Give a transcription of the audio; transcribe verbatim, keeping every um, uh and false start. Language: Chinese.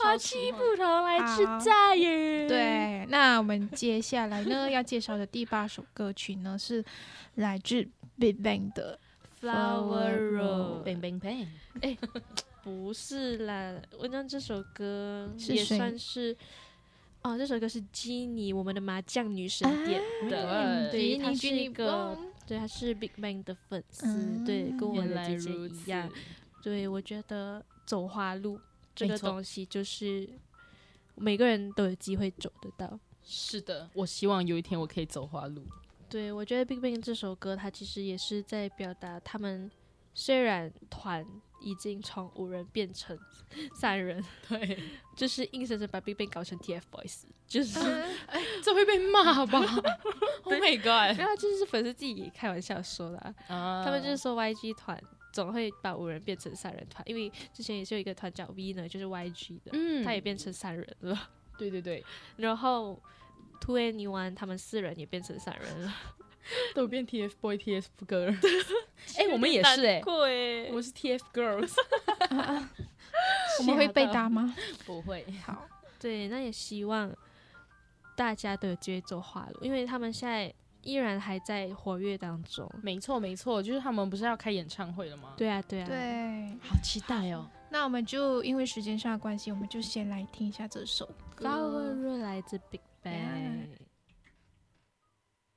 花期不同，来吃炸耶。 对，那我们接下来呢要介绍的第八首歌曲呢是来自 BigBang 的 Flower Road。 bang bang bang。 哎，不是啦，文章这首歌是也谁算是哦，这首歌是基尼，我们的麻将女神点的。 啊对，她是一 Genie 个 Bong 对，她是 BigBang 的粉丝， 嗯对，跟我原来的姐姐如此一样。对，我觉得走花路这个没错东西，就是每个人都有机会走得到。 是的，我希望有一天我可以走花路。 对，我觉得 BigBang 这首歌，它其实也是在表达他们虽然团已经从五人变成三人， 对， 就是硬生生把 BigBang 搞成 TFBOYS， 就是这会被骂吧？Oh my god！ 没有，就是粉丝自己开玩笑说的、啊， 啊他们就是说 Y G 团总会把五人变成三人团，因为之前也是有一个团叫 V 呢，就是 Y G 的， 嗯他也变成三人了。 对对对， 然后 Two N E One 他们四人也变成三人了， 都变 T F boy T F girl。哎、我们也是哎、 难过欸我们是 T F girls。 我们会被打吗？ 不会。 好， 对，那也希望大家都有机会走花路，因为他们现在依然还在活跃当中。 没错没错，就是他们不是要开演唱会了吗？， 对啊，对啊， 对， 好期待哦。 那我们就因为时间上的关系，我们就先来听一下这首歌。 Flower Road 来自 BigBang。